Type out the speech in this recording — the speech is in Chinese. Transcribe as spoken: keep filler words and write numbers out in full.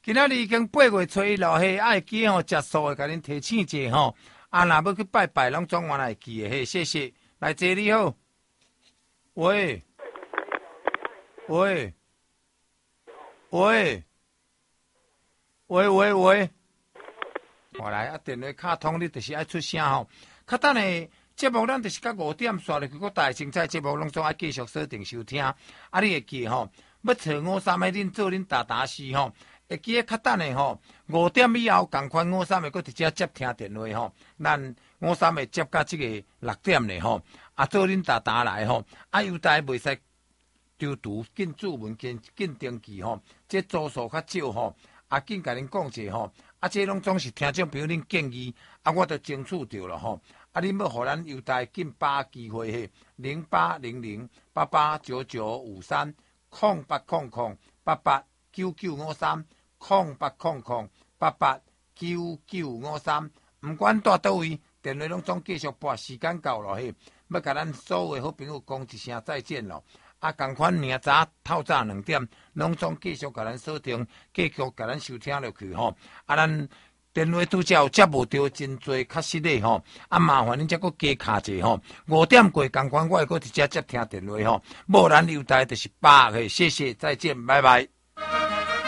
今仔日已经八月初一了，嘿，爱记吼，食素的，甲恁提醒者吼。啊，若要去拜拜，拢总原来记的，嘿，谢谢。来，姐你好，喂，喂，喂，喂喂喂，我来啊，电话卡通，你就是爱出声吼。较等下节目，咱就是到五点刷入去，各大精彩节目拢总爱继续锁定收听。啊，你会记吼，要找五三的恁做恁达达斯吼。会记得较等下吼，五点以后，共款五三会搁直接接听电话吼，咱五三会接到即个六点咧吼，啊做恁达达来吼，啊有台袂使丢图，紧注文紧紧登记吼，这组数较少吼，啊紧甲恁讲者吼，啊这拢总是听众朋友恁建议，啊我都争取着了吼，啊恁要互咱优待紧把握机会嘿，零八零零八八九九五三空八空空八八。九九五三空八空空八八九九五三，唔管住倒位，电话拢总继续拨，时间到了嘿，要甲咱所有好朋友讲一声再见咯。啊，共款明早透早两点，拢总继续甲咱锁定，继续甲咱收听落去吼。啊，咱电话拄则有接无到真侪，确实咧吼。啊，麻烦恁则搁加卡者吼。五点过共款，我会搁直接接听电话吼。无咱优待就是八个，谢谢，再见，拜拜。